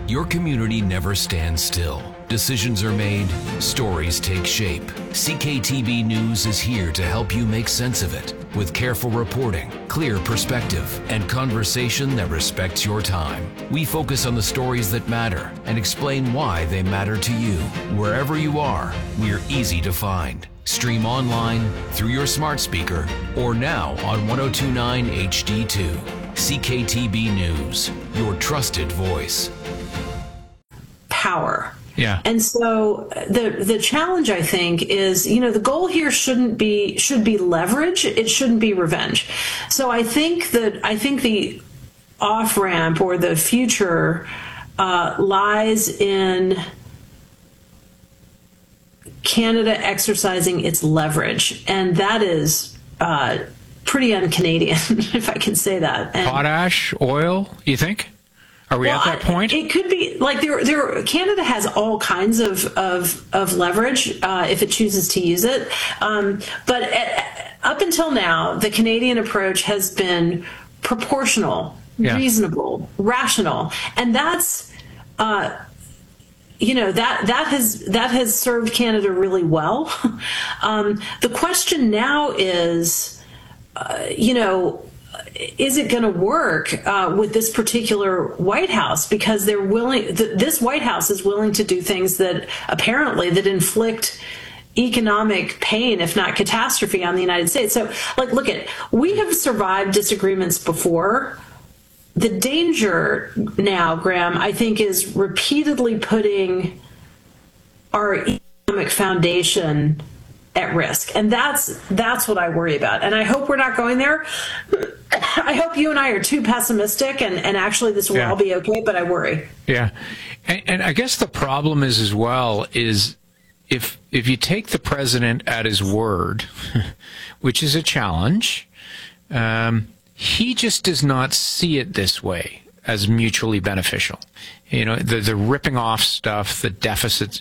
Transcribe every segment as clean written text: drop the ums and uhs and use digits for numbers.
Your community never stands still. Decisions are made, stories take shape. CKTB News is here to help you make sense of it with careful reporting, clear perspective, and conversation that respects your time. We focus on the stories that matter and explain why they matter to you. Wherever you are, we're easy to find. Stream online, through your smart speaker, or now on 1029 HD2. CKTB News, your trusted voice. Power. Yeah. And so the challenge, I think, is, the goal here should be leverage. It shouldn't be revenge. So I think the off-ramp or the future lies in Canada exercising its leverage. And that is pretty un-Canadian, if I can say that. And potash, oil, you think? Are we at that point? It could be like Canada has all kinds of leverage if it chooses to use it. But up until now, the Canadian approach has been proportional, reasonable, rational, and that's that has served Canada really well. The question now is, is it going to work with this particular White House? Because they're willing. This White House is willing to do things that inflict economic pain, if not catastrophe, on the United States. So, we have survived disagreements before. The danger now, Graham, I think, is repeatedly putting our economic foundation at risk. And that's what I worry about. And I hope we're not going there. I hope you and I are too pessimistic and actually this will all be okay, but I worry. Yeah. And I guess the problem is as well is if you take the president at his word, which is a challenge, he just does not see it this way as mutually beneficial. The ripping off stuff, the deficits,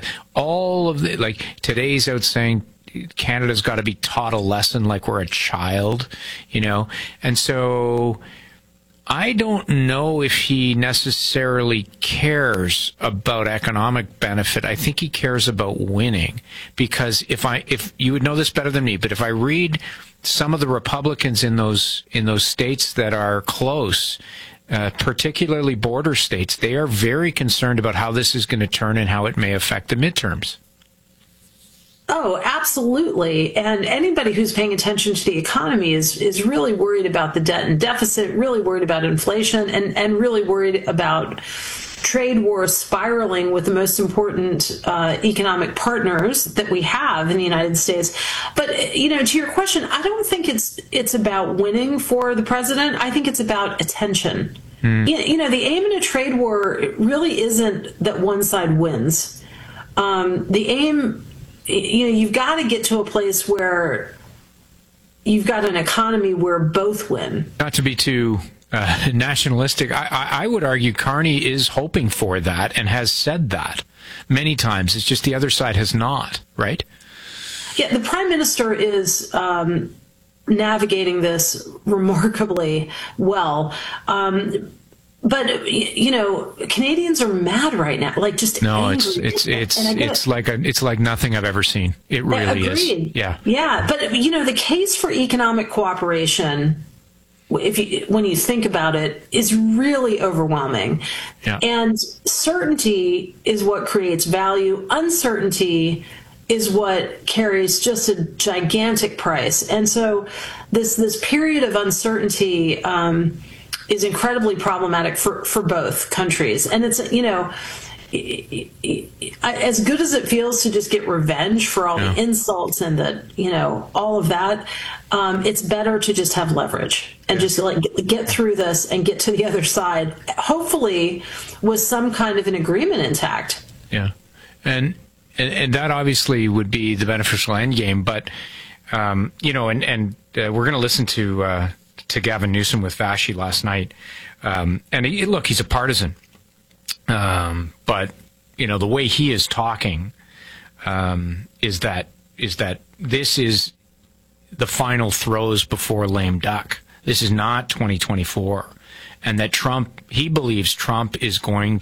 today's out saying Canada's got to be taught a lesson like we're a child, and so I don't know if he necessarily cares about economic benefit. I think he cares about winning, because if you would know this better than me, but if I read some of the Republicans in those states that are close, particularly border states, they are very concerned about how this is going to turn and how it may affect the midterms. Oh, absolutely. And anybody who's paying attention to the economy is really worried about the debt and deficit, really worried about inflation, and really worried about trade wars spiraling with the most important economic partners that we have in the United States. But, to your question, I don't think it's about winning for the president. I think it's about attention. The aim in a trade war really isn't that one side wins. The aim, you've got to get to a place where you've got an economy where both win. Not to be too nationalistic, I would argue Carney is hoping for that and has said that many times. It's just the other side has not, right? Yeah, the Prime Minister is navigating this remarkably well. But Canadians are mad right now, angry. It's like nothing I've ever seen. It really is. Yeah. But the case for economic cooperation, when you think about it, is really overwhelming. Yeah. And certainty is what creates value. Uncertainty is what carries just a gigantic price. And so this period of uncertainty is incredibly problematic for both countries. And it's, as good as it feels to just get revenge for all the insults and all of that, it's better to just have leverage and just get through this and get to the other side, hopefully with some kind of an agreement intact. Yeah. And that obviously would be the beneficial end game. But, we're going to listen to Gavin Newsom with Vassy last night. Look, he's a partisan. But, the way he is talking is that this is the final throws before lame duck. This is not 2024. And that he believes Trump is going